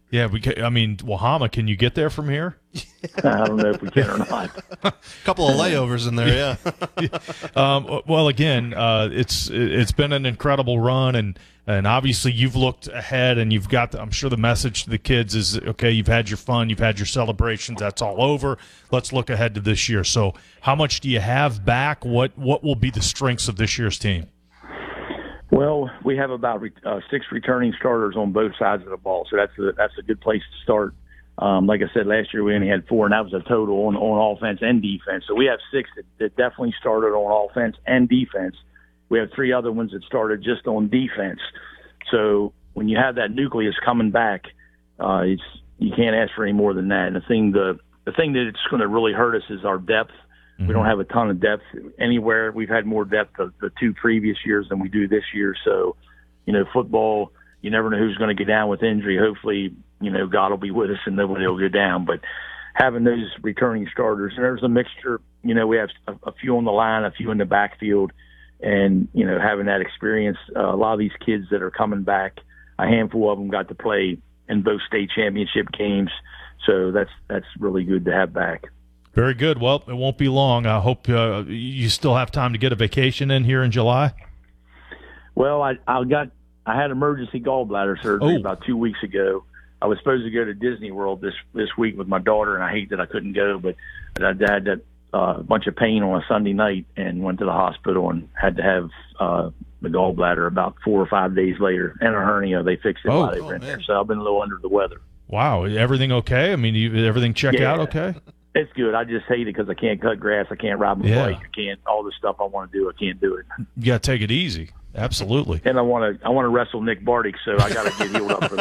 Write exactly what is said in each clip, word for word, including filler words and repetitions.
Yeah, we. Can, I mean, Wahama, can you get there from here? I don't know if we can or not. A couple of layovers in there, yeah. um, well, again, uh, it's it's been an incredible run, and and obviously you've looked ahead, and you've got. The, I'm sure the message to the kids is, okay, you've had your fun, you've had your celebrations, that's all over. Let's look ahead to this year. So, how much do you have back? What what will be the strengths of this year's team? Well, we have about uh, six returning starters on both sides of the ball, so that's a, that's a good place to start. Um, like I said, last year we only had four, and that was a total on, on offense and defense. So we have six that, that definitely started on offense and defense. We have three other ones that started just on defense. So when you have that nucleus coming back, uh, it's you can't ask for any more than that. And the thing the the thing that it's going to really hurt us is our depth. We don't have a ton of depth anywhere. We've had more depth the, the two previous years than we do this year. So, you know, football, you never know who's going to get down with injury. Hopefully, you know, God will be with us and nobody will go down. But having those returning starters, and there's a mixture, you know, we have a, a few on the line, a few in the backfield, and, you know, having that experience. Uh, a lot of these kids that are coming back, a handful of them got to play in both state championship games. So that's that's really good to have back. Very good. Well, it won't be long. I hope uh, you still have time to get a vacation in here in July. Well, I I got I had emergency gallbladder surgery oh. about two weeks ago. I was supposed to go to Disney World this this week with my daughter, and I hate that I couldn't go. But I had that uh, bunch of pain on a Sunday night and went to the hospital and had to have uh, the gallbladder about four or five days later, and a hernia. They fixed it oh. while they were oh, in man. there. So I've been a little under the weather. Wow. Everything okay? I mean, you, everything check Yeah. out okay? It's good. I just hate it because I can't cut grass. I can't ride my Yeah. bike. I can't all the stuff I want to do. I can't do it. You got to take it easy. Absolutely. And I want to I want to wrestle Nick Bardick, so I got to get healed up for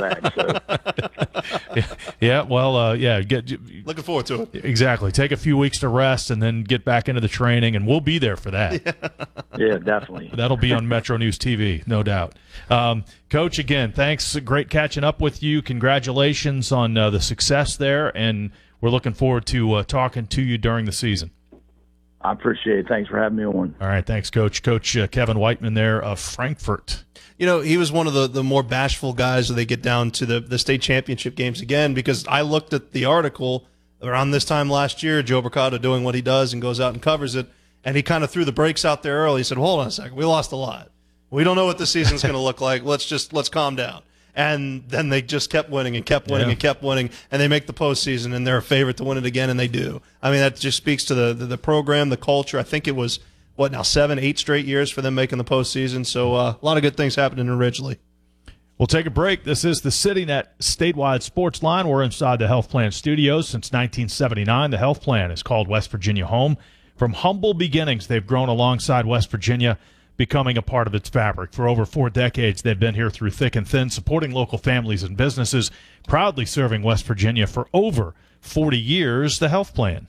that. So yeah, yeah, well, uh, yeah. Get Looking forward to it. Exactly. Take a few weeks to rest and then get back into the training, and we'll be there for that. yeah, definitely. That'll be on Metro News T V, no doubt. Um, Coach, again, thanks. Great catching up with you. Congratulations on uh, the success there, and we're looking forward to uh, talking to you during the season. I appreciate it. Thanks for having me on. All right, thanks, Coach. Coach uh, Kevin Whiteman there of Frankfort. You know, he was one of the, the more bashful guys when they get down to the, the state championship games again, because I looked at the article around this time last year, Joe Mercado doing what he does and goes out and covers it, and he kind of threw the brakes out there early. He said, hold on a second, we lost a lot. We don't know what the season's going to look like. Let's just let's calm down. And then they just kept winning and kept winning yeah. and kept winning, and they make the postseason, and they're a favorite to win it again, and they do. I mean, that just speaks to the, the, the program, the culture. I think it was, what, now seven, eight straight years for them making the postseason. So uh, a lot of good things happening in Ridgely. We'll take a break. This is the CityNet Statewide Sports Line. We're inside the Health Plan Studios since nineteen seventy-nine. The Health Plan is called West Virginia home. From humble beginnings, they've grown alongside West Virginia, becoming a part of its fabric. For over four decades, they've been here through thick and thin, supporting local families and businesses, proudly serving West Virginia for over forty years. The Health Plan.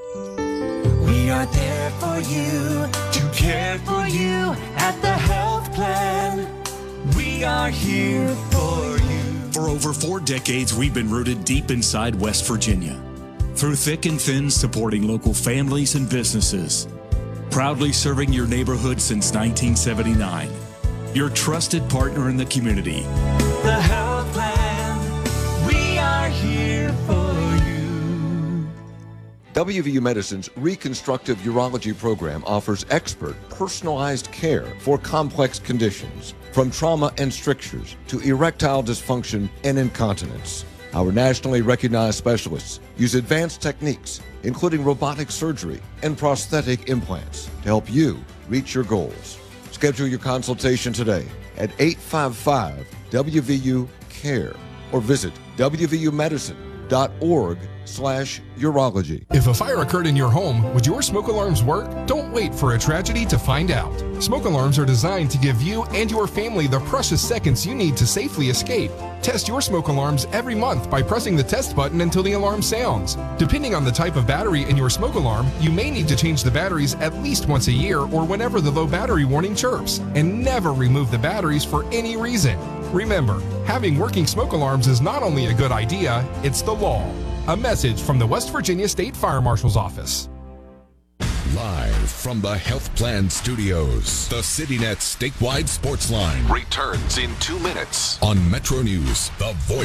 We are there for you, to care for you at the Health Plan. We are here for you. For over four decades, we've been rooted deep inside West Virginia. Through thick and thin, supporting local families and businesses. Proudly serving your neighborhood since nineteen seventy-nine. Your trusted partner in the community. The Health Plan, we are here for you. W V U Medicine's Reconstructive Urology program offers expert, personalized care for complex conditions, from trauma and strictures to erectile dysfunction and incontinence. Our nationally recognized specialists use advanced techniques, including robotic surgery and prosthetic implants, to help you reach your goals. Schedule your consultation today at eight five five W V U care or visit W V U medicine dot org slash urology. If a fire occurred in your home, would your smoke alarms work? Don't wait for a tragedy to find out. Smoke alarms are designed to give you and your family the precious seconds you need to safely escape. Test your smoke alarms every month by pressing the test button until the alarm sounds. Depending on the type of battery in your smoke alarm, you may need to change the batteries at least once a year or whenever the low battery warning chirps. And never remove the batteries for any reason. Remember, having working smoke alarms is not only a good idea, it's the law. A message from the West Virginia State Fire Marshal's Office. Live from the Health Plan Studios, the CityNet Statewide Sports Line returns in two minutes on Metro News, the voice